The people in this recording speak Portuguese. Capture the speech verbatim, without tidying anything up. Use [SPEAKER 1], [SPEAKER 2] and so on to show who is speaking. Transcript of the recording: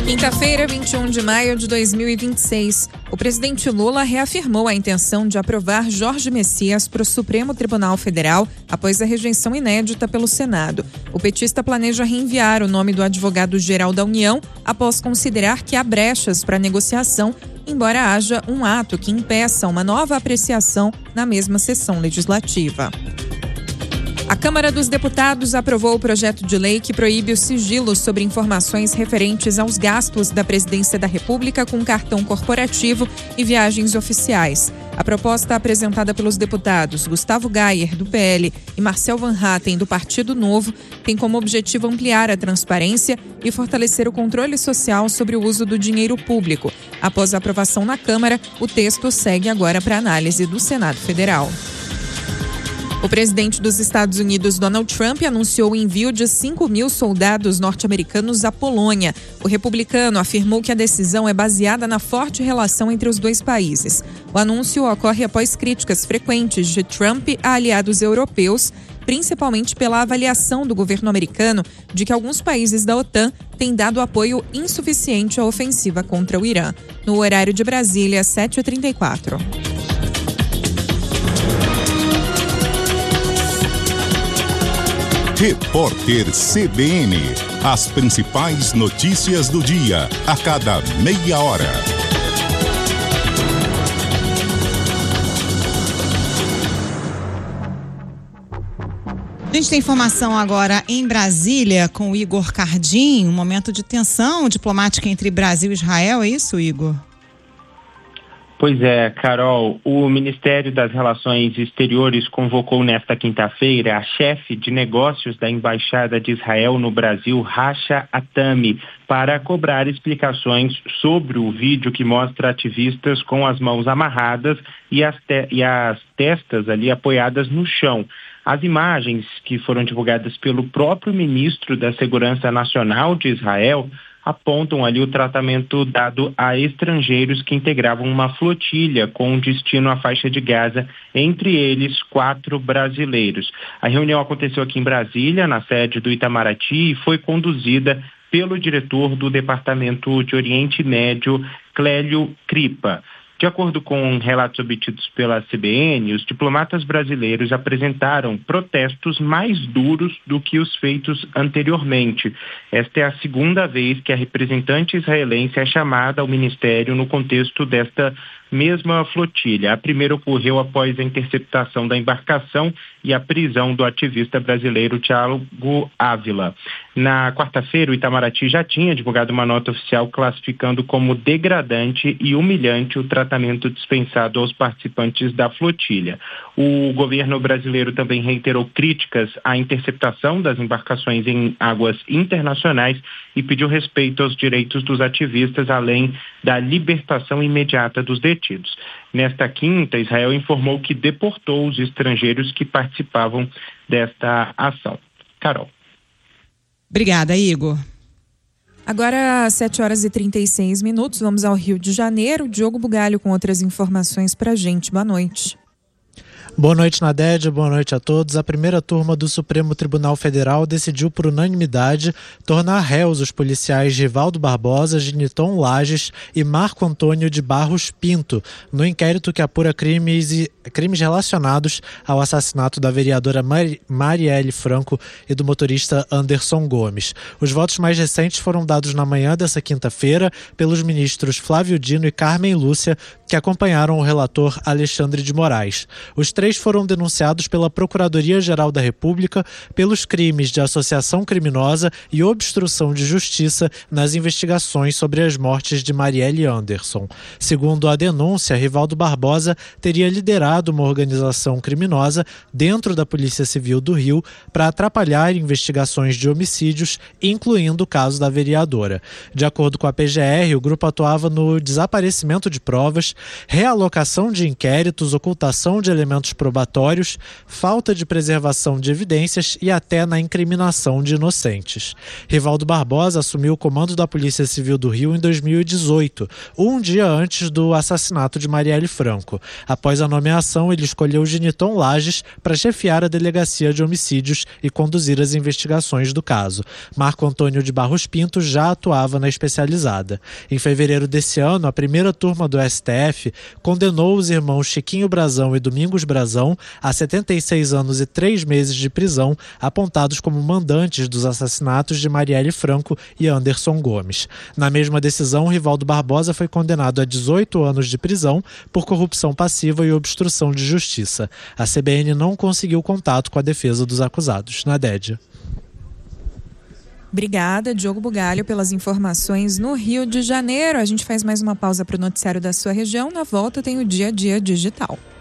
[SPEAKER 1] Quinta-feira, vinte e um de maio de dois mil e vinte e seis. O presidente Lula reafirmou a intenção de aprovar Jorge Messias para o Supremo Tribunal Federal após a rejeição inédita pelo Senado. O petista planeja reenviar o nome do advogado-geral da União após considerar que há brechas para a negociação, embora haja um ato que impeça uma nova apreciação na mesma sessão legislativa. A Câmara dos Deputados aprovou o projeto de lei que proíbe o sigilo sobre informações referentes aos gastos da Presidência da República com cartão corporativo e viagens oficiais. A proposta apresentada pelos deputados Gustavo Gayer, do P L, e Marcel Van Hatten, do Partido Novo, tem como objetivo ampliar a transparência e fortalecer o controle social sobre o uso do dinheiro público. Após a aprovação na Câmara, o texto segue agora para análise do Senado Federal. O presidente dos Estados Unidos, Donald Trump, anunciou o envio de cinco mil soldados norte-americanos à Polônia. O republicano afirmou que a decisão é baseada na forte relação entre os dois países. O anúncio ocorre após críticas frequentes de Trump a aliados europeus, principalmente pela avaliação do governo americano de que alguns países da OTAN têm dado apoio insuficiente à ofensiva contra o Irã. No horário de Brasília, sete e trinta e quatro.
[SPEAKER 2] Repórter C B N. As principais notícias do dia, a cada meia hora.
[SPEAKER 3] A gente tem informação agora em Brasília com o Igor Cardim, um momento de tensão diplomática entre Brasil e Israel, é isso, Igor?
[SPEAKER 4] Pois é, Carol, o Ministério das Relações Exteriores convocou nesta quinta-feira a chefe de negócios da Embaixada de Israel no Brasil, Rasha Atami, para cobrar explicações sobre o vídeo que mostra ativistas com as mãos amarradas e as, te- e as testas ali apoiadas no chão. As imagens que foram divulgadas pelo próprio ministro da Segurança Nacional de Israel apontam ali o tratamento dado a estrangeiros que integravam uma flotilha com destino à faixa de Gaza, entre eles quatro brasileiros. A reunião aconteceu aqui em Brasília, na sede do Itamaraty, e foi conduzida pelo diretor do Departamento de Oriente Médio, Clélio Cripa. De acordo com relatos obtidos pela C B N, os diplomatas brasileiros apresentaram protestos mais duros do que os feitos anteriormente. Esta é a segunda vez que a representante israelense é chamada ao ministério no contexto desta mesma flotilha. A primeira ocorreu após a interceptação da embarcação e a prisão do ativista brasileiro Thiago Ávila. Na quarta-feira, o Itamaraty já tinha divulgado uma nota oficial classificando como degradante e humilhante o tratamento dispensado aos participantes da flotilha. O governo brasileiro também reiterou críticas à interceptação das embarcações em águas internacionais e pediu respeito aos direitos dos ativistas, além da libertação imediata dos detidos. Nesta quinta, Israel informou que deportou os estrangeiros que participavam desta ação. Carol.
[SPEAKER 3] Obrigada, Igor.
[SPEAKER 1] Agora, às sete horas e trinta e seis minutos, vamos ao Rio de Janeiro. Diogo Bugalho com outras informações pra gente. Boa noite.
[SPEAKER 5] Boa noite, Nadédia. Boa noite a todos. A primeira turma do Supremo Tribunal Federal decidiu por unanimidade tornar réus os policiais Rivaldo Barbosa, Giniton Lages e Marco Antônio de Barros Pinto, no inquérito que apura crimes, e, crimes relacionados ao assassinato da vereadora Mari, Marielle Franco e do motorista Anderson Gomes. Os votos mais recentes foram dados na manhã dessa quinta-feira pelos ministros Flávio Dino e Carmen Lúcia, que acompanharam o relator Alexandre de Moraes. Os três foram denunciados pela Procuradoria-Geral da República pelos crimes de associação criminosa e obstrução de justiça nas investigações sobre as mortes de Marielle Anderson. Segundo a denúncia, Rivaldo Barbosa teria liderado uma organização criminosa dentro da Polícia Civil do Rio para atrapalhar investigações de homicídios, incluindo o caso da vereadora. De acordo com a P G R, o grupo atuava no desaparecimento de provas, realocação de inquéritos, ocultação de elementos probatórios, falta de preservação de evidências e até na incriminação de inocentes. Rivaldo Barbosa assumiu o comando da Polícia Civil do Rio em dois mil e dezoito, um dia antes do assassinato de Marielle Franco. Após a nomeação, ele escolheu Geniton Lages para chefiar a Delegacia de Homicídios e conduzir as investigações do caso. Marco Antônio de Barros Pinto já atuava na especializada. Em fevereiro desse ano, a primeira turma do S T F condenou os irmãos Chiquinho Brazão e Domingos Brazão a setenta e seis anos e três meses de prisão, apontados como mandantes dos assassinatos de Marielle Franco e Anderson Gomes. Na mesma decisão, Rivaldo Barbosa foi condenado a dezoito anos de prisão por corrupção passiva e obstrução de justiça. A C B N não conseguiu contato com a defesa dos acusados. Nadédia.
[SPEAKER 1] Obrigada, Diogo Bugalho, pelas informações no Rio de Janeiro. A gente faz mais uma pausa para o noticiário da sua região. Na volta tem o Dia a Dia Digital.